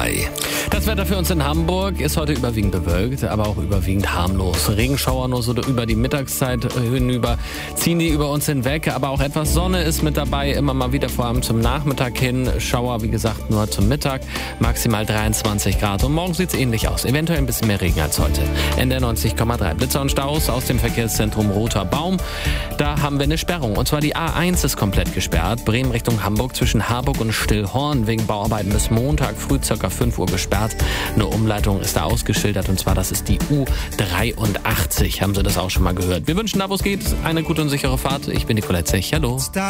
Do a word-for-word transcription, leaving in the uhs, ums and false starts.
drei. Das Wetter für uns in Hamburg ist heute überwiegend bewölkt, aber auch überwiegend harmlos. Regenschauer nur so über die Mittagszeit hinüber, ziehen die über uns hinweg, aber auch etwas Sonne ist mit dabei, immer mal wieder vor allem zum Nachmittag hin. Schauer, wie gesagt, nur zum Mittag, maximal dreiundzwanzig Grad. Und morgen sieht es ähnlich aus, eventuell ein bisschen mehr Regen als heute. N D R neunzig Komma drei. Blitzer und Staus aus dem Verkehrszentrum Roter Baum. Da haben wir eine Sperrung, und zwar die A eins ist komplett gesperrt. Bremen Richtung Hamburg zwischen Harburg und Stillhorn wegen Bauarbeiten bis Montag früh ca. fünf Uhr gesperrt. Eine Umleitung ist da ausgeschildert, und zwar das ist die U dreiundachtzig. Haben Sie das auch schon mal gehört? Wir wünschen da, wo es geht, eine gute und sichere Fahrt. Ich bin Nicolette Zech. Hallo.